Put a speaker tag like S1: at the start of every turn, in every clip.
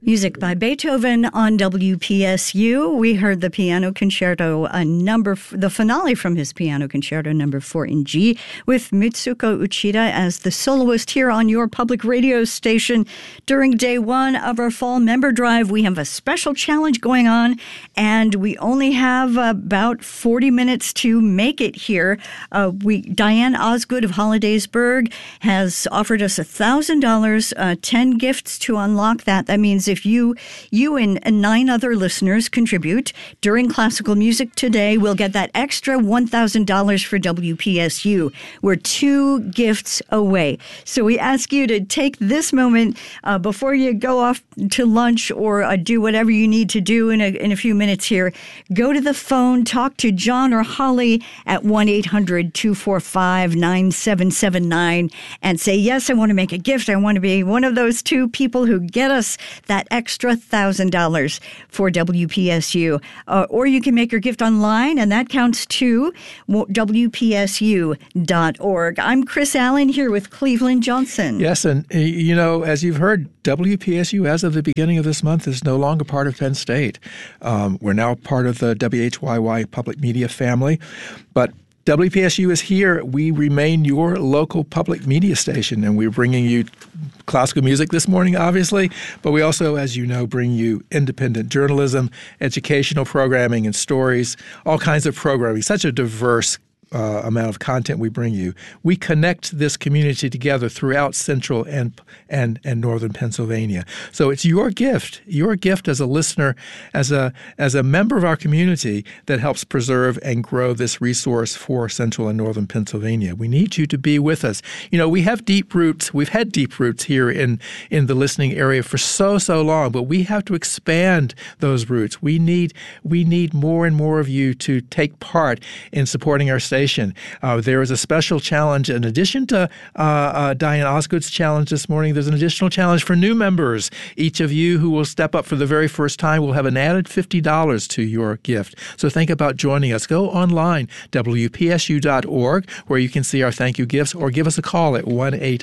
S1: Music by Beethoven on WPSU. We heard the piano concerto the finale from his piano concerto number 4 in G, with Mitsuko Uchida as the soloist here on your public radio station. During day one of our fall member drive, we have a special challenge going on, and we only have about 40 minutes to make it here. Diane Osgood of Hollidaysburg has offered us $1,000, 10 gifts to unlock that. That means if you and 9 other listeners contribute during classical music today, we'll get that extra $1,000 for WPSU. We're 2 gifts away. So we ask you to take this moment before you go off to lunch or do whatever you need to do in a few minutes here. Go to the phone, talk to John or Holly at 1-800-245-9779 and say, yes, I want to make a gift. I want to be one of those 2 people who get us that extra $1,000 for WPSU. Or you can make your gift online, and that counts too, WPSU.org. I'm Chris Allen here with Cleveland Johnson.
S2: Yes, and as you've heard, WPSU, as of the beginning of this month, is no longer part of Penn State. We're now part of the WHYY Public Media family, but WPSU is here. We remain your local public media station, and we're bringing you classical music this morning, obviously, but we also, as you know, bring you independent journalism, educational programming and stories, all kinds of programming, such a diverse amount of content we bring you. We connect this community together throughout central and northern Pennsylvania. So it's your gift as a listener, as a member of our community that helps preserve and grow this resource for central and northern Pennsylvania. We need you to be with us. We have deep roots. We've had deep roots here in the listening area for so long, but we have to expand those roots. We need more and more of you to take part in supporting our station. There is a special challenge. In addition to Diane Osgood's challenge this morning, there's an additional challenge for new members. Each of you who will step up for the very first time will have an added $50 to your gift. So think about joining us. Go online, WPSU.org, where you can see our thank you gifts, or give us a call at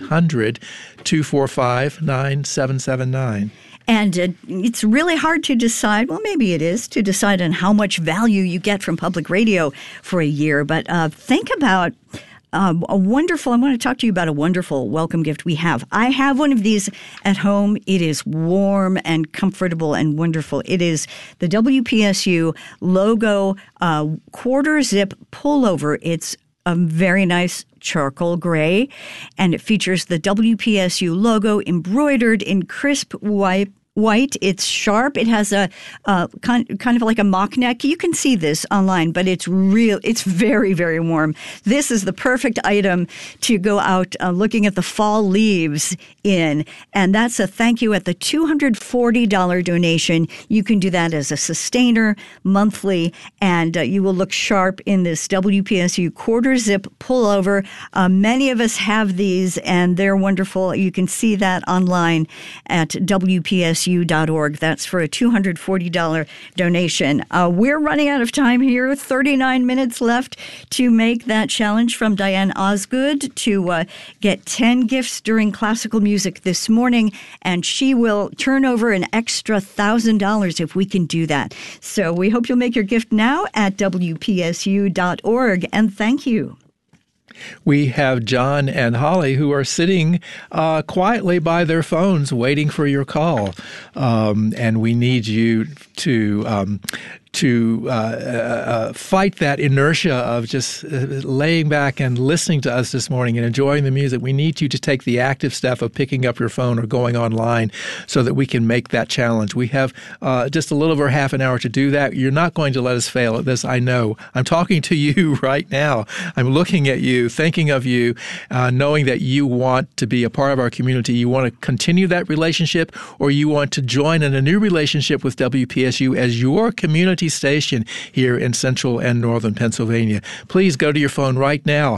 S2: 1-800-245-9779.
S1: And it's really hard to decide, well, maybe it is, to decide on how much value you get from public radio for a year. But think about I want to talk to you about a wonderful welcome gift we have. I have one of these at home. It is warm and comfortable and wonderful. It is the WPSU logo quarter zip pullover. It's a very nice charcoal gray, and it features the WPSU logo embroidered in crisp white. It's sharp. It has a kind of like a mock neck. You can see this online, but it's real. It's very, very warm. This is the perfect item to go out looking at the fall leaves in, and that's a thank you at the $240 donation. You can do that as a sustainer monthly, and you will look sharp in this WPSU quarter zip pullover. Many of us have these, and they're wonderful. You can see that online at WPSU.org. That's for a $240 donation. We're running out of time here. 39 minutes left to make that challenge from Diane Osgood to get 10 gifts during classical music this morning, and she will turn over an extra $1,000 if we can do that. So we hope you'll make your gift now at WPSU.org, and thank you.
S2: We have John and Holly who are sitting quietly by their phones waiting for your call. And we need you to fight that inertia of just laying back and listening to us this morning and enjoying the music. We need you to take the active step of picking up your phone or going online so that we can make that challenge. We have just a little over half an hour to do that. You're not going to let us fail at this, I know. I'm talking to you right now. I'm looking at you, thinking of you, knowing that you want to be a part of our community. You want to continue that relationship, or you want to join in a new relationship with WPSU as your community station here in central and northern Pennsylvania. Please go to your phone right now,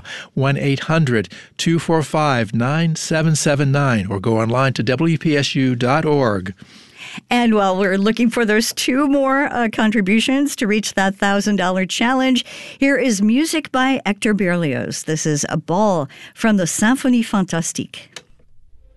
S2: 1-800-245-9779, or go online to WPSU.org.
S1: And while we're looking for those 2 more contributions to reach that $1,000 challenge, here is music by Hector Berlioz. This is a ball from the Symphonie Fantastique.